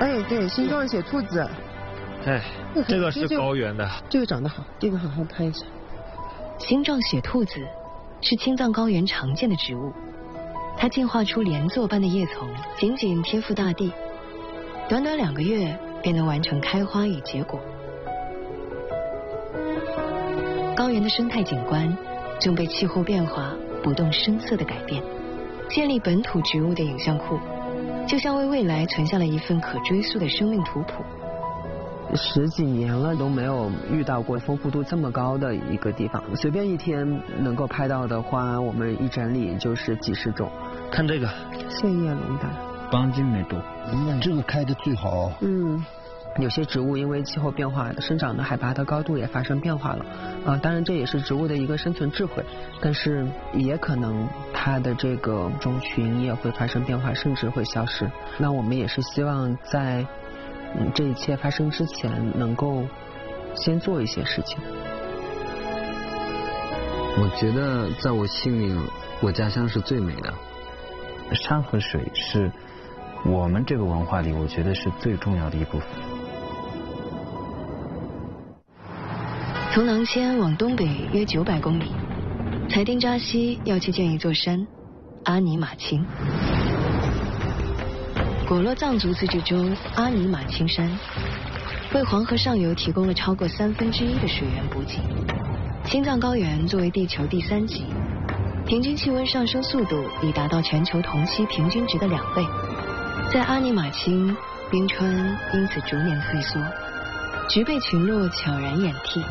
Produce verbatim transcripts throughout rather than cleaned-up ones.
哎，对，心脏血兔子。 哎，这个是高原的。 这个长得好，这个好好拍一下。 星状血兔子是青藏高原常见的植物，它进化出连座般的叶丛，紧紧贴附大地，短短两个月便能完成开花与结果。高原的生态景观正被气候变化不动声色地改变，建立本土植物的影像库，就像为未来存下了一份可追溯的生命图谱。 十几年了都没有遇到过丰富度这么高的一个地方，随便一天能够拍到的花，我们一整理就是几十种。 看这个线叶龙胆， 邦金梅多，你这个开的最好。 嗯，有些植物因为气候变化，生长的海拔的高度也发生变化了啊。当然这也是植物的一个生存智慧，但是也可能它的这个种群也会发生变化，甚至会消失。那我们也是希望在嗯，这一切发生之前，能够先做一些事情。 我觉得在我心里，我家乡是最美的。 山和水是我们这个文化里，我觉得是最重要的一部分。 从囊谦往东北约九百公里，才丁扎西要去见一座山——阿尼玛卿。果洛藏族自治州阿尼玛卿山为黄河上游提供了超过三分之一的水源补给。青藏高原作为地球第三极，平均气温上升速度已达到全球同期平均值的两倍。在阿尼玛卿，冰川因此逐年退缩，植被群落悄然掩替。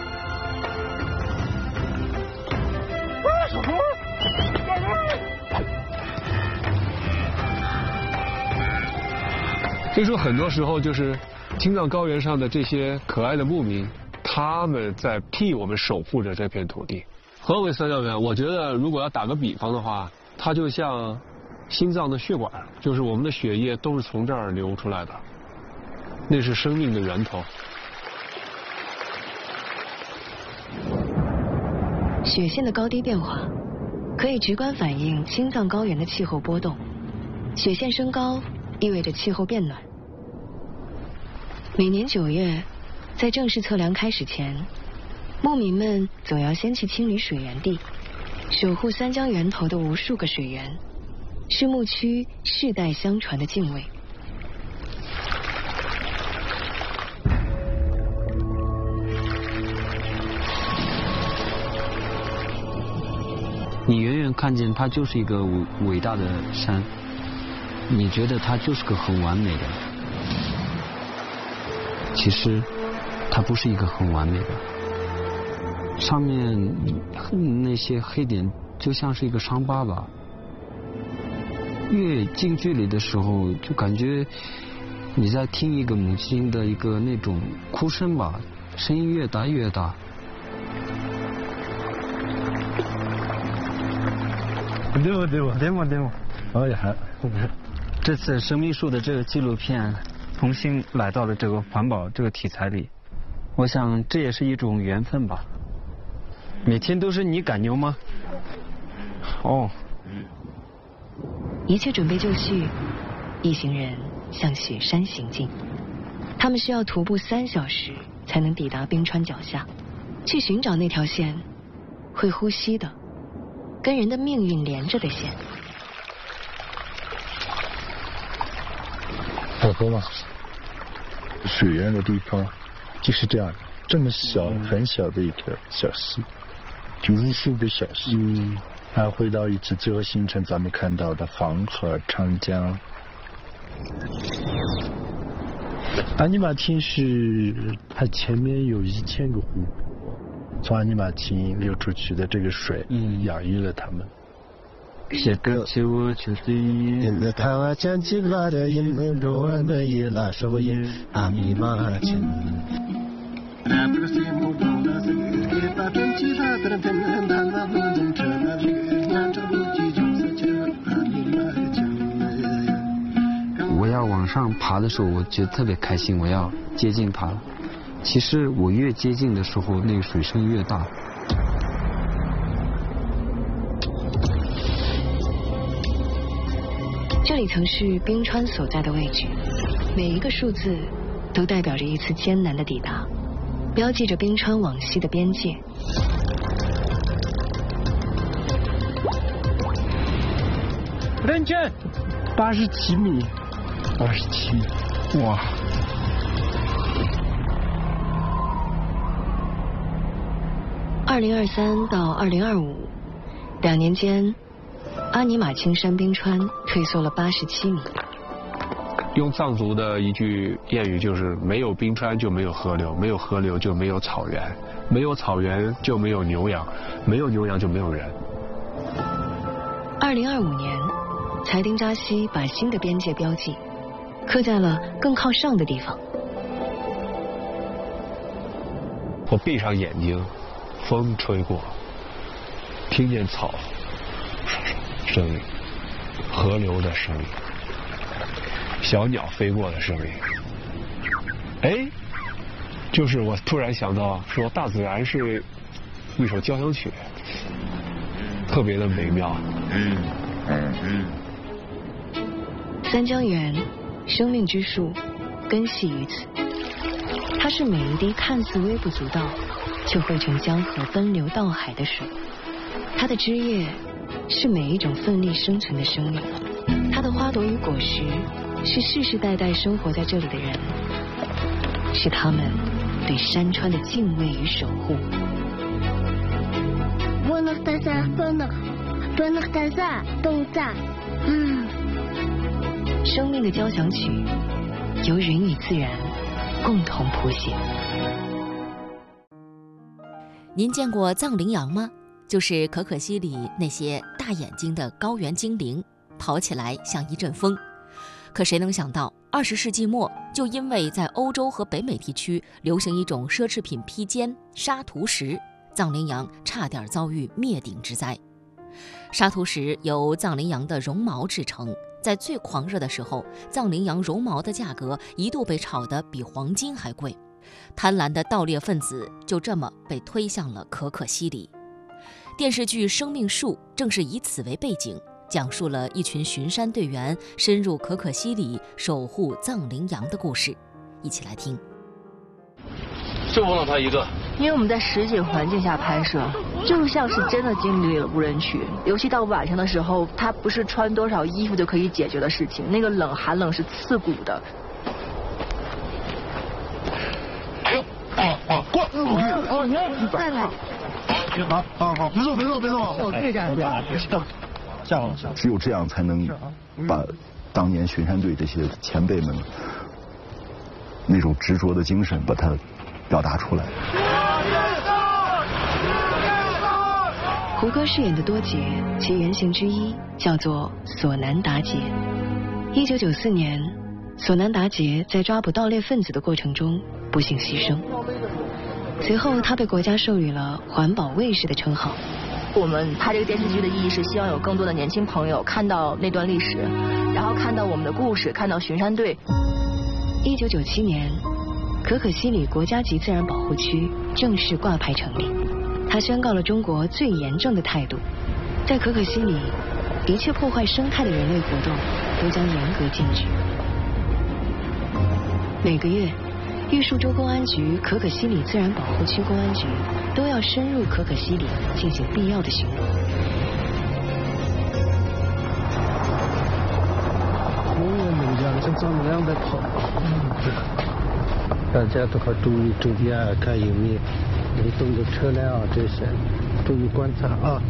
所以说很多时候就是青藏高原上的这些可爱的牧民，他们在替我们守护着这片土地。何为三角源？我觉得如果要打个比方的话，它就像心脏的血管，就是我们的血液都是从这儿流出来的，那是生命的源头。 雪线的高低变化可以直观反映青藏高原的气候波动。雪线升高意味着气候变暖。每年九月，在正式测量开始前，牧民们总要先去清理水源地，守护三江源头的无数个水源，是牧区世代相传的敬畏。 你远远看见它就是一个伟伟大的山，你觉得它就是个很完美的，其实它不是一个很完美的。上面那些黑点就像是一个伤疤吧，越近距离的时候就感觉你在听一个母亲的一个那种哭声吧，声音越大越大。 对不对不对不对不，哎呀，这次生命树的这个纪录片重新来到了这个环保这个题材里，我想这也是一种缘分吧。每天都是你赶牛吗？哦。 一切准备就绪，一行人向雪山行进。他们需要徒步三小时才能抵达冰川脚下，去寻找那条线，会呼吸的，跟人的命运连着的线。 好喝吗？水源的地方就是这样，这么小很小的一条小溪，无数个小溪，嗯，还会到一直最后形成咱们看到的黄河、长江。阿尼玛卿是它前面有一千个湖，从阿尼玛卿流出去的这个水，嗯，养育了它们。 写歌起舞就是一。 阿尼玛卿。 我要往上爬的时候，我觉得特别开心，我要接近它。其实我越接近的时候，那个水声越大。 这里曾是冰川所在的位置，每一个数字都代表着一次艰难的抵达，标记着冰川往西的边界。 认真，八十七米，八十七，哇！ 二零二三到二零二五两年间，阿尼玛青山冰川退缩了八十七米。 用藏族的一句谚语就是没有冰川就没有河流，没有河流就没有草原，没有草原就没有牛羊，没有牛羊就没有人。 二零二五年，裁丁扎西把新的边界标记刻在了更靠上的地方。 我闭上眼睛，风吹过，听见草声音，河流的声音，小鸟飞过的声音。哎，就是我突然想到，说大自然是一首交响曲，特别的美妙。嗯嗯嗯。 三江源，生命之树，根系于此。它是每一滴看似微不足道，却汇成江河奔流到海的水。它的枝叶是每一种奋力生存的生命，它的花朵与果实是世世代代生活在这里的人，是他们对山川的敬畏与守护。生命的交响曲，由人与自然共同谱写。 您见过藏羚羊吗？就是可可西里那些大眼睛的高原精灵，跑起来像一阵风。可谁能想到，二十世纪末，就因为在欧洲和北美地区流行一种奢侈品披肩沙图石，藏羚羊差点遭遇灭顶之灾。沙图石由藏羚羊的绒毛制成，在最狂热的时候，藏羚羊绒毛的价格一度被炒得比黄金还贵。贪婪的盗猎分子就这么被推向了可可西里。电视剧《生命树》正是以此为背景，讲述了一群巡山队员深入可可西里守护藏羚羊的故事。一起来听。 就忘了他一个， 因为我们在实景环境下拍摄，就像是真的经历了无人区。尤其到晚上的时候，它不是穿多少衣服就可以解决的事情，那个冷寒冷是刺骨的。 哎呦，啊啊，过，哦，你看，再来。好，好，好，别动，别动，别动，我可以这样，别动，下往上。 只有这样才能把当年巡山队这些前辈们那种执着的精神把它表达出来。 胡歌饰演的多杰，其原型之一叫做索南达杰。一九九四年，索南达杰在抓捕盗猎分子的过程中不幸牺牲。随后，他被国家授予了环保卫士的称号。 我们拍这个电视剧的意义是希望有更多的年轻朋友看到那段历史，然后看到我们的故事，看到巡山队。 一九九七年，可可西里国家级自然保护区正式挂牌成立，它宣告了中国最严正的态度，在可可西里，一切破坏生态的人类活动都将严格禁止。每个月，玉树州公安局可可西里自然保护区公安局都要深入可可西里进行必要的巡逻。 大家都要注意注意啊，看有没有移动的车辆啊，这些注意观察啊。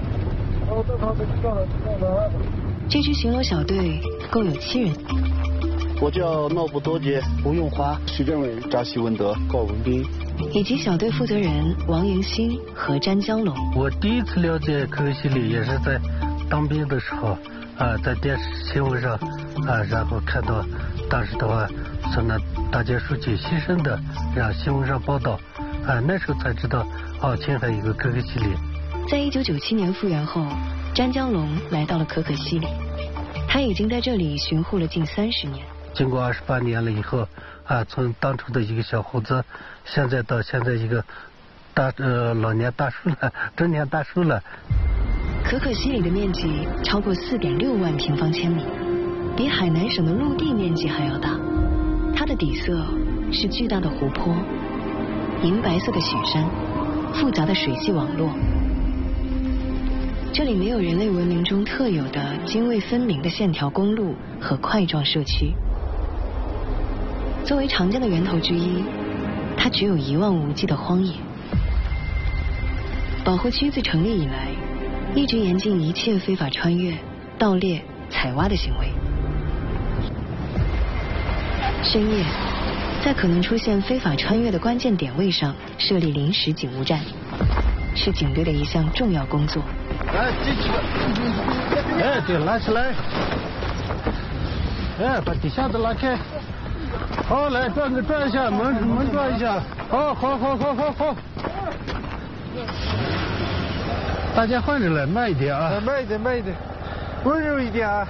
这支巡逻小队共有七人。 我叫诺布多杰、吴永华、徐政委、扎西文德、高文斌， 以及小队负责人王迎新和詹江龙。 我第一次了解可可西里也是在当兵的时候啊，在电视新闻上啊，然后看到当时的话说呢，大家书记牺牲的，让新闻上报道啊，那时候才知道哦，前还有个可可西里。 在一九九七年复原后，詹江龙来到了可可西里，他已经在这里巡护了近三十年。 经过二十八年了以后啊，从当初的一个小伙子，现在到现在一个大呃老年大叔了，中年大叔了。 可可西里的面积超过四点六万平方千米， 比海南省的陆地面积还要大。它的底色是巨大的湖泊、银白色的雪山、复杂的水系网络。这里没有人类文明中特有的泾渭分明的线条公路和块状社区。作为长江的源头之一，它只有一望无际的荒野。保护区自成立以来，一直严禁一切非法穿越、盗猎、采挖的行为。深夜，在可能出现非法穿越的关键点位上设立临时警务站，是警队的一项重要工作。 来，进去吧。哎，对，拉起来。哎，把底下的拉开。好，来转个转一下，门门转一下。好，好，好，好，好，好。大家换着来，慢一点啊。慢一点，慢一点，温柔一点啊。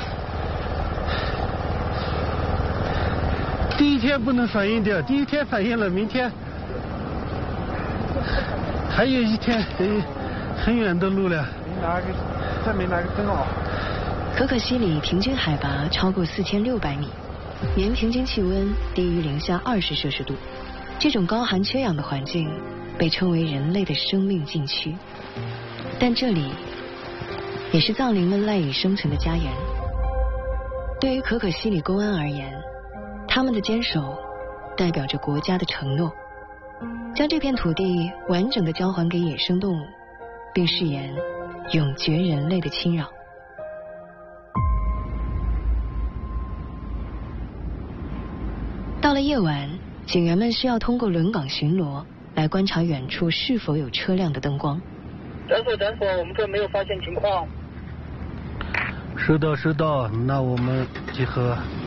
第一天不能反应掉，第一天反应了，明天还有一天很很远的路了。你拿个，这没拿个灯哦。 可可西里平均海拔超过四千六百米，年平均气温低于零下二十摄氏度。这种高寒缺氧的环境被称为人类的生命禁区，但这里也是藏羚们赖以生存的家园。对于可可西里公安而言，他们的坚守代表着国家的承诺，将这片土地完整的交还给野生动物，并誓言永绝人类的侵扰。到了夜晚，警员们需要通过轮岗巡逻来观察远处是否有车辆的灯光。 诊所诊所，我们这没有发现情况。收到收到，那我们集合。